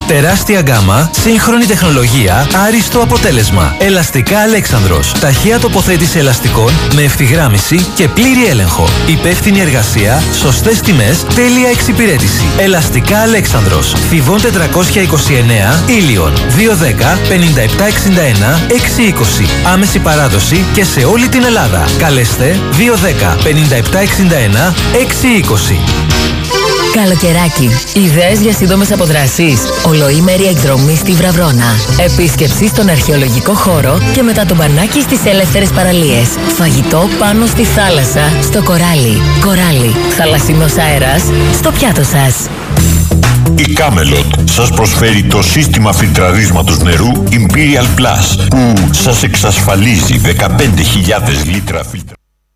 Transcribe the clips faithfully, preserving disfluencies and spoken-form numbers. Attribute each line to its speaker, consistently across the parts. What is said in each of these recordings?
Speaker 1: Τεράστια γκάμα, σύγχρονη τεχνολογία, άριστο αποτέλεσμα. Ελαστικά Αλέξανδρος. Ταχεία τοποθέτηση ελαστικών με ευθυγράμμιση και πλήρη έλεγχο. Υπεύθυνη εργασία, σωστές τιμές, τέλεια εξυπηρέτηση. Ελαστικά Αλέξανδρος. Θηβών τετρακόσια είκοσι εννέα, Ήλιον. δύο δέκα πενήντα επτά εξήντα ένα έξι είκοσι. Άμεση παράδοση και σε όλη την Ελλάδα. Καλέστε δύο δέκα πενήντα επτά εξήντα ένα έξι είκοσι.
Speaker 2: Καλοκαιράκι. Ιδέες για σύντομες αποδράσεις. Ολοήμερη εκδρομή στη Βραβρώνα. Επίσκεψη στον αρχαιολογικό χώρο και μετά το μπανάκι στις ελεύθερες παραλίες. Φαγητό πάνω στη θάλασσα, στο κοράλι. Κοράλι. Θαλασσινός αέρας στο πιάτο σας.
Speaker 3: Η Camelot σας προσφέρει το σύστημα φιλτραρίσματος νερού Imperial Plus που σας εξασφαλίζει δεκαπέντε χιλιάδες λίτρα φίλτρα.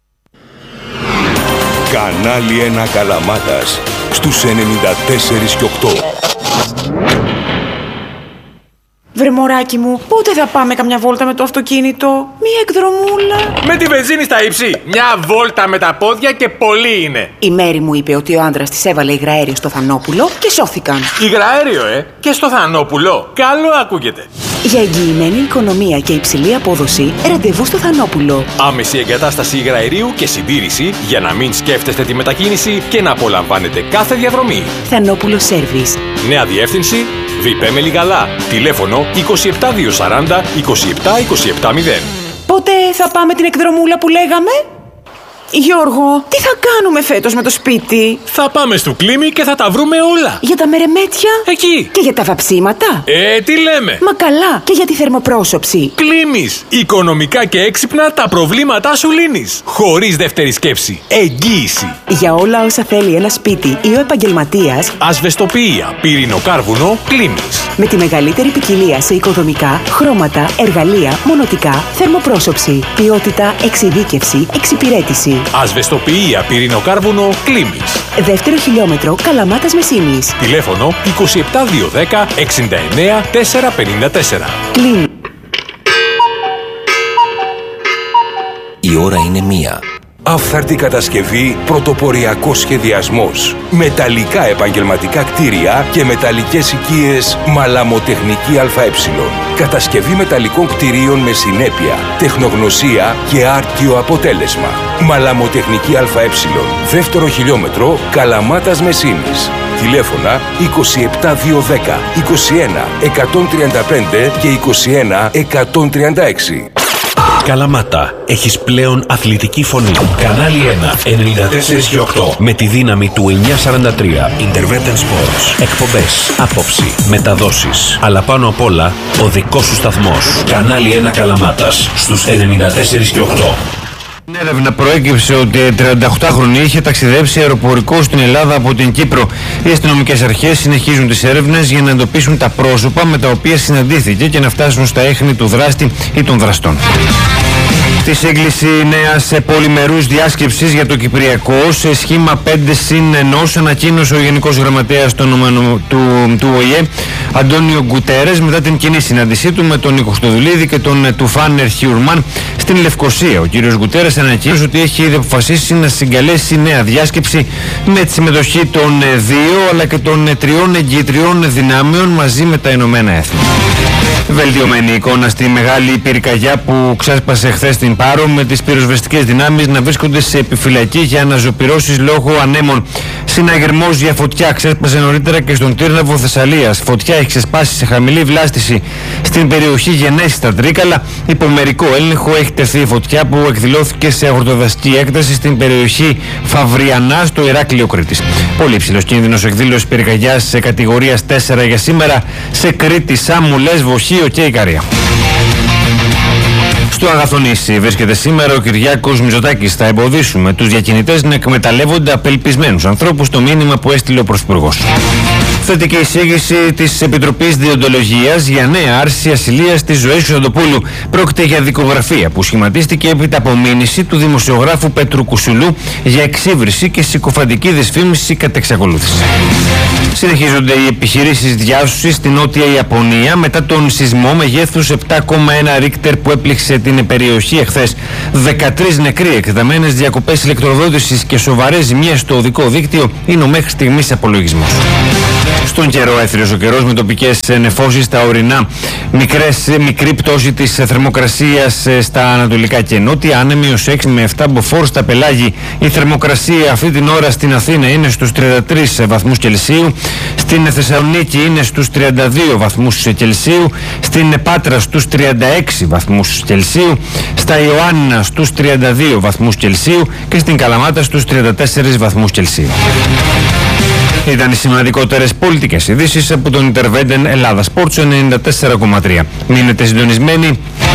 Speaker 4: Κανάλι ένα Καλαμάτας στους ενενήντα τέσσερα και οκτώ.
Speaker 5: Βρε μωράκι μου, πότε θα πάμε καμιά βόλτα με το αυτοκίνητο? Μία εκδρομούλα.
Speaker 6: Με τη βενζίνη στα ύψη. Μια βόλτα με τα πόδια και πολύ είναι.
Speaker 5: Η Μέρη μου είπε ότι ο άντρας της έβαλε υγραέριο στο Θανόπουλο και σώθηκαν.
Speaker 6: Υγραέριο, ε, και στο Θανόπουλο. Καλό ακούγεται.
Speaker 5: Για εγγυημένη οικονομία και υψηλή απόδοση, ραντεβού στο Θανόπουλο.
Speaker 6: Άμεση εγκατάσταση υγραερίου και συντήρηση για να μην σκέφτεστε τη μετακίνηση και να απολαμβάνετε κάθε διαδρομή.
Speaker 5: Θανόπουλο Σέρβις.
Speaker 6: Νέα διεύθυνση, Βιπέ Μελιγαλά. Τηλέφωνο είκοσι επτά διακόσια σαράντα είκοσι επτά είκοσι επτά μηδέν.
Speaker 5: Πότε θα πάμε την εκδρομούλα που λέγαμε? Γιώργο, τι θα κάνουμε φέτος με το σπίτι?
Speaker 6: Θα πάμε στο Κλίμι και θα τα βρούμε όλα.
Speaker 5: Για τα μερεμέτια?
Speaker 6: Εκεί.
Speaker 5: Και για τα βαψίματα?
Speaker 6: Ε, τι λέμε.
Speaker 5: Μα καλά, και για τη θερμοπρόσωψη.
Speaker 6: Κλίμις. Οικονομικά και έξυπνα τα προβλήματά σου λύνεις. Χωρίς δεύτερη σκέψη. Εγγύηση.
Speaker 5: Για όλα όσα θέλει ένα σπίτι ή ο επαγγελματίας.
Speaker 6: Ασβεστοποιία, πυρηνοκάρβουνο, Κλίμις.
Speaker 5: Με τη μεγαλύτερη ποικιλία σε οικοδομικά, χρώματα, εργαλεία, μονοτικά, θερμοπρόσωψη. Ποιότητα, εξειδίκευση, εξυπηρέτηση.
Speaker 6: Ασβεστοποιία, πυρηνοκάρβουνο, Κλίμις.
Speaker 5: Δεύτερο χιλιόμετρο, Καλαμάτας Μεσίνης.
Speaker 6: Τηλέφωνο είκοσι επτά διακόσια δέκα εξήντα εννέα τετρακόσια πενήντα τέσσερα.
Speaker 5: Κλείνει.
Speaker 7: Η ώρα είναι μία.
Speaker 4: Αυθαρτή κατασκευή, πρωτοποριακός σχεδιασμός. Μεταλλικά επαγγελματικά κτίρια και μεταλλικές οικίες Μαλαμοτεχνική ΑΕ. Κατασκευή μεταλλικών κτιρίων με συνέπεια, τεχνογνωσία και άρτιο αποτέλεσμα. Μαλαμοτεχνική ΑΕ. Δεύτερο χιλιόμετρο, Καλαμάτας Μεσίνης. Τηλέφωνα είκοσι επτά διακόσια δέκα είκοσι ένα εκατόν τριάντα πέντε και είκοσι ένα εκατόν τριάντα έξι.
Speaker 7: Καλαμάτα, έχεις πλέον αθλητική φωνή. Κανάλι ένα, ενενήντα τέσσερα και οκτώ. Με τη δύναμη του εννιακόσια σαράντα τρία. Intervention Sports. Εκπομπές, άποψη, μεταδόσεις. Αλλά πάνω απ' όλα, ο δικός σου σταθμός. Κανάλι ένα Καλαμάτας, στους ενενήντα τέσσερα και οκτώ.
Speaker 8: Στην έρευνα προέκυψε ότι τριανταοκτάχρονη είχε ταξιδέψει αεροπορικό στην Ελλάδα από την Κύπρο. Οι αστυνομικές αρχές συνεχίζουν τις έρευνες για να εντοπίσουν τα πρόσωπα με τα οποία συναντήθηκε και να φτάσουν στα ίχνη του δράστη ή των δραστών. Στη σύγκληση νέας πολυμερούς διάσκεψης για το Κυπριακό σε σχήμα πέντε συν ένα ανακοίνωσε ο Γενικός Γραμματέας του, του, του ΟΗΕ Αντώνιο Γκουτέρες μετά την κοινή συνάντησή του με τον Νίκο Χρυστοδουλίδη και τον Τουφάνερ Χιουρμάν στην Λευκοσία. Ο κ. Γκουτέρες ανακοίνωσε ότι έχει ήδη αποφασίσει να συγκαλέσει νέα διάσκεψη με τη συμμετοχή των δύο αλλά και των τριών εγγυητριών δυνάμεων μαζί με τα Ηνωμένα Έθνη. Βελτιωμένη εικόνα στη μεγάλη πυρκαγιά που ξέσπασε χθες στην Πάρο με τις πυροσβεστικές δυνάμεις να βρίσκονται σε επιφυλακή για αναζωπυρώσεις λόγω ανέμων. Συναγερμός για φωτιά ξέσπασε νωρίτερα και στον Τύρναβο Θεσσαλίας. Φωτιά έχει ξεσπάσει σε χαμηλή βλάστηση στην περιοχή Γενέση στα Τρίκαλα. Υπό μερικό έλεγχο έχει τεθεί η φωτιά που εκδηλώθηκε σε αγροτοδαστική έκταση στην περιοχή Φαβριανά στο Ηράκλειο Κρήτης. Πολύ υψηλός κίνδυνος εκδήλωσης πυρκαγιάς σε κατηγορίας τέσσερα για σήμερα σε Κρήτη, Σάμου, Λέσβο, Χίο και Ικαρία. Στο Αγαθονήσι βρίσκεται σήμερα ο Κυριάκος Μητσοτάκης. Θα εμποδίσουμε τους διακινητές να εκμεταλλεύονται απελπισμένους ανθρώπους, το μήνυμα που έστειλε ο Πρωθυπουργός. Θετική εισήγηση της Επιτροπής Διοντολογίας για νέα άρση ασυλίας της Ζωής Χρυστοδοπούλου. Πρόκειται για δικογραφία που σχηματίστηκε έπειτα από μήνυση του δημοσιογράφου Πέτρου Κουσουλού για εξύβριση και συκοφαντική δυσφήμιση κατ' εξακολούθηση. Συνεχίζονται οι επιχειρήσεις διάσωσης στην Νότια Ιαπωνία μετά τον σεισμό μεγέθους επτά κόμμα ένα Ρίκτερ που έπληξε την περιοχή εχθές. δεκατρείς νεκροί, εκτεταμένες διακοπές ηλεκτροδότησης και σοβαρές ζημιές στο οδικό δίκτυο είναι ο μέχρι στιγμής απολογισμός. Στον καιρό έθριος ο καιρός με τοπικές νεφώσεις στα ορεινά. Μικρές, μικρή πτώση της θερμοκρασίας στα ανατολικά και νότια. Άνεμοι ως έξι με επτά μποφόρ στα πελάγη. Η θερμοκρασία αυτή την ώρα στην Αθήνα είναι στους τριάντα τρεις βαθμούς Κελσίου. Στην Θεσσαλονίκη είναι στους τριάντα δύο βαθμούς Κελσίου. Στην Πάτρα στους τριάντα έξι βαθμούς Κελσίου. Στα Ιωάννινα στους τριάντα δύο βαθμούς Κελσίου. Και στην Καλαμάτα στους τριάντα τέσσερις βαθμούς Κελσίου. Ήταν οι σημαντικότερες πολιτικές ειδήσεις από τον Interventen Ελλάδα Sports ενενήντα τέσσερα κόμμα τρία. Μείνετε συντονισμένοι.